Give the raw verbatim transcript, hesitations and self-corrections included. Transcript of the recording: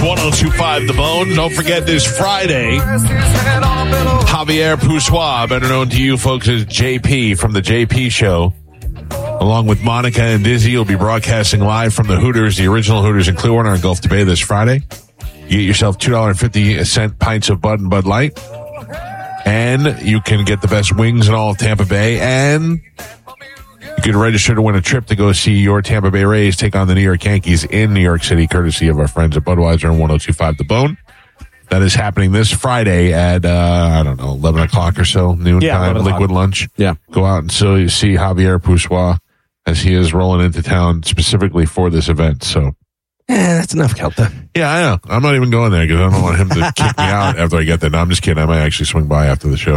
one oh two point five The Bone. Don't forget this Friday, Javier Poussois, better known to you folks as J P from the J P Show, along with Monica and Dizzy, will be broadcasting live from the Hooters, the original Hooters in Clearwater on Gulf to Bay this Friday. You get yourself two dollars and fifty cents pints of Bud and Bud Light, and you can get the best wings in all of Tampa Bay, and you can register to win a trip to go see your Tampa Bay Rays take on the New York Yankees in New York City, courtesy of our friends at Budweiser and one oh two point five The Bone. That is happening this Friday at, uh, I don't know, eleven o'clock or so, noon yeah, time, liquid lunch. Yeah. Go out and so you see Javier Poussois as he is rolling into town specifically for this event. So, yeah, that's enough, Kelta. Yeah, I know. I'm not even going there because I don't want him to kick me out after I get there. No, I'm just kidding. I might actually swing by after the show.